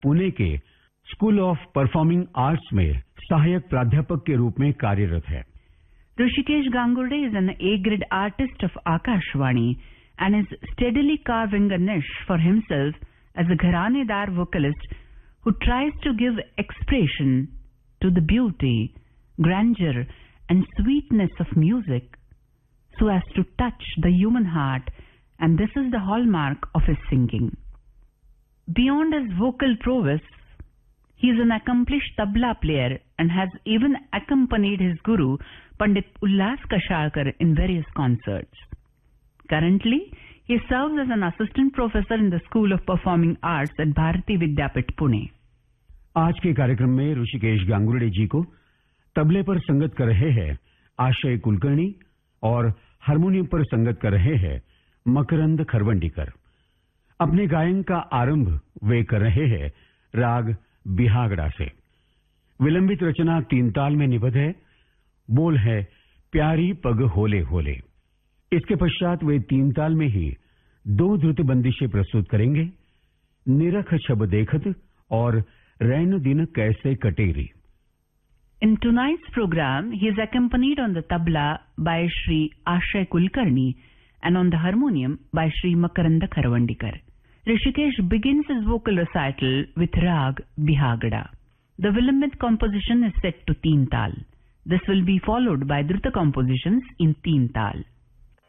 पुणे के school of performing arts में सहायक प्राध्यापक के रूप में कार्यरत है। Hrishikesh Gangurde is an A-grade artist of Akashvani and is steadily carving a niche for himself as a gharanedar vocalist who tries to give expression to the beauty, grandeur and sweetness of music so as to touch the human heart, and this is the hallmark of his singing. Beyond his vocal prowess, he is an accomplished tabla player and has even accompanied his guru Pandit Ullas Kashalkar in various concerts. Currently, he serves as an assistant professor in the School of Performing Arts at Bharati Vidyapit, Pune. आज के कार्यक्रम में ऋषिकेश गांगुर्डे जी को तबले पर संगत कर रहे हैं आशय कुलकर्णी और हारमोनियम पर संगत कर रहे हैं मकरंद खरवंडीकर। अपने गायन का आरंभ वे कर रहे हैं राग बिहागड़ा से। विलंबित रचना 3 ताल में निबद्ध है। बोल है प्यारी पग होले होले। इसके पश्चात वे 3 ताल में ही 2 द्रुत बंदिशें प्रस्तुत करेंगे, निरख छब देखत और रैन दिन कैसे कटेरी। In tonight's program, he is accompanied on the tabla by Shri Ashay Kulkarni and on the harmonium by Shri Makaranda Kharavandikar. Rishikesh begins his vocal recital with Rag Bihagada. The Vilambit composition is set to Teen Tal. This will be followed by Druta compositions in Teen Tal.